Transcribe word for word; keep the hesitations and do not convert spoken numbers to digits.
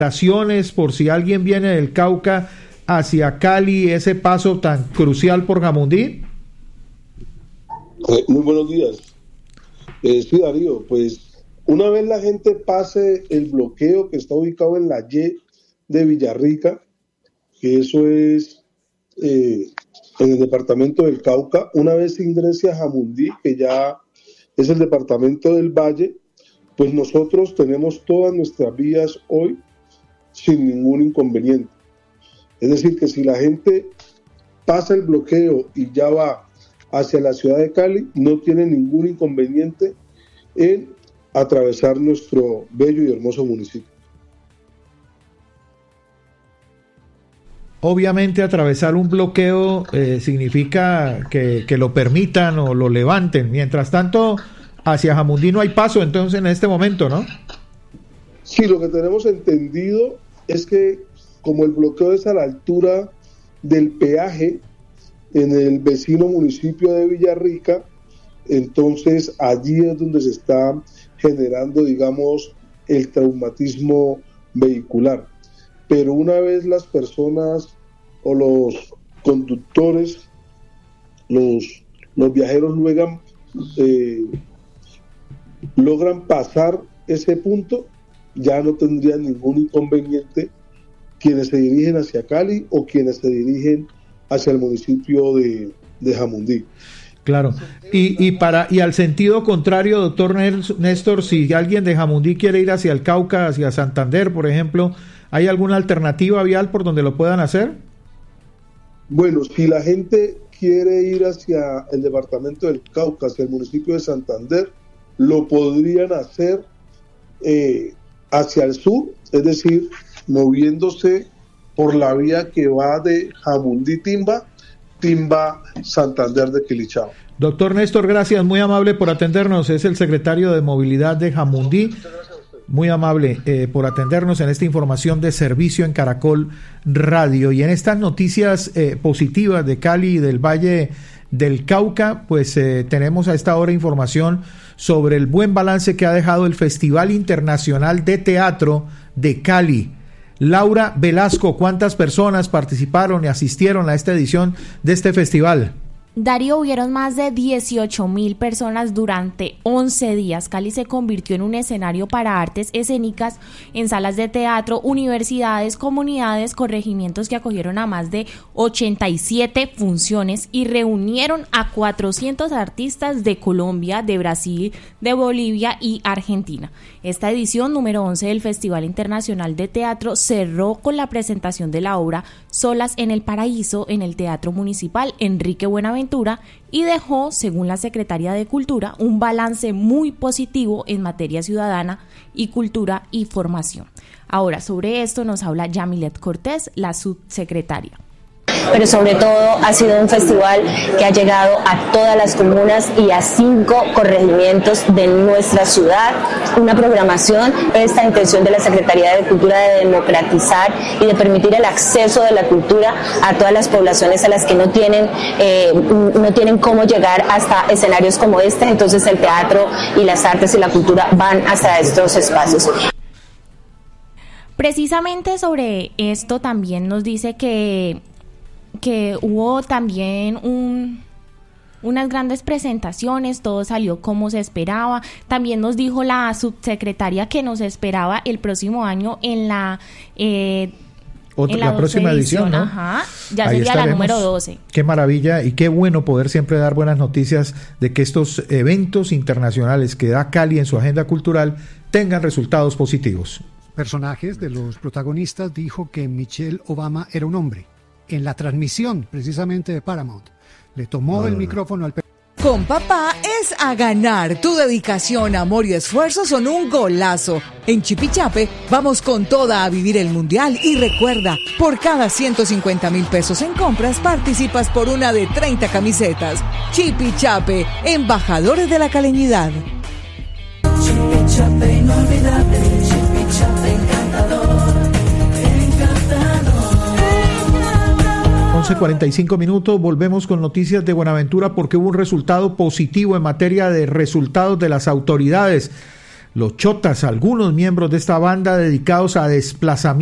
por si alguien viene del Cauca hacia Cali, ese paso tan crucial por Jamundí? Eh, muy buenos días. Eh, sí, Darío, pues una vez la gente pase el bloqueo que está ubicado en la Y de Villarrica, que eso es eh, en el departamento del Cauca, una vez ingrese a Jamundí, que ya es el departamento del Valle, pues nosotros tenemos todas nuestras vías hoy sin ningún inconveniente. Es decir, que si la gente pasa el bloqueo y ya va hacia la ciudad de Cali, no tiene ningún inconveniente en atravesar nuestro bello y hermoso municipio. Obviamente atravesar un bloqueo eh, significa que, que lo permitan o lo levanten. Mientras tanto, hacia Jamundí no hay paso entonces en este momento, ¿no? Sí, lo que tenemos entendido es que como el bloqueo es a la altura del peaje en el vecino municipio de Villarrica, entonces allí es donde se está generando, digamos, el traumatismo vehicular. Pero una vez las personas o los conductores, los, los viajeros logran, eh, logran pasar ese punto, ya no tendrían ningún inconveniente quienes se dirigen hacia Cali o quienes se dirigen hacia el municipio de, de Jamundí. Claro, y, y para y al sentido contrario, doctor Néstor, si alguien de Jamundí quiere ir hacia el Cauca, hacia Santander, por ejemplo, ¿hay alguna alternativa vial por donde lo puedan hacer? Bueno, si la gente quiere ir hacia el departamento del Cauca, hacia el municipio de Santander, lo podrían hacer eh, hacia el sur, es decir, moviéndose por la vía que va de Jamundí-Timba, Timba-Santander de Quilichao. Doctor Néstor, gracias, muy amable por atendernos, es el secretario de Movilidad de Jamundí. Muy amable eh, por atendernos en esta información de servicio en Caracol Radio. Y en estas noticias eh, positivas de Cali y del Valle del Cauca, pues eh, tenemos a esta hora información sobre el buen balance que ha dejado el Festival Internacional de Teatro de Cali. Laura Velasco, ¿cuántas personas participaron y asistieron a esta edición de este festival? Darío, hubieron más de dieciocho mil personas durante once días. Cali se convirtió en un escenario para artes escénicas en salas de teatro, universidades, comunidades, corregimientos que acogieron a más de ochenta y siete funciones y reunieron a cuatrocientos artistas de Colombia, de Brasil, de Bolivia y Argentina. Esta edición número once del Festival Internacional de Teatro cerró con la presentación de la obra Solas en el Paraíso en el Teatro Municipal Enrique Buenaventura y dejó, según la Secretaría de Cultura, un balance muy positivo en materia ciudadana y cultura y formación. Ahora, sobre esto nos habla Yamilet Cortés, la subsecretaria. Pero sobre todo ha sido un festival que ha llegado a todas las comunas y a cinco corregimientos de nuestra ciudad. Una programación, esta intención de la Secretaría de Cultura de democratizar y de permitir el acceso de la cultura a todas las poblaciones a las que no tienen, eh, no tienen cómo llegar hasta escenarios como este. Entonces el teatro y las artes y la cultura van hasta estos espacios. Precisamente sobre esto también nos dice que que hubo también un, unas grandes presentaciones, todo salió como se esperaba. También nos dijo la subsecretaria que nos esperaba el próximo año en la... Eh, Otra, en la, la próxima edición, edición, ¿no? Ajá, ya Ahí sería estaremos. La número doce. Qué maravilla y qué bueno poder siempre dar buenas noticias de que estos eventos internacionales que da Cali en su agenda cultural tengan resultados positivos. Personajes de los protagonistas dijo que Michelle Obama era un hombre. En la transmisión, precisamente de Paramount, le tomó no, el no, micrófono al... Con papá es a ganar. Tu dedicación, amor y esfuerzo son un golazo. En Chipichape vamos con toda a vivir el mundial. Y recuerda, por cada ciento cincuenta mil pesos en compras, participas por una de treinta camisetas. Chipichape, embajadores de la caleñidad. Chipichape inolvidable, Chipichape encantador. once cuarenta y cinco minutos, volvemos con noticias de Buenaventura porque hubo un resultado positivo en materia de resultados de las autoridades. Los Chotas, algunos miembros de esta banda dedicados a desplazamiento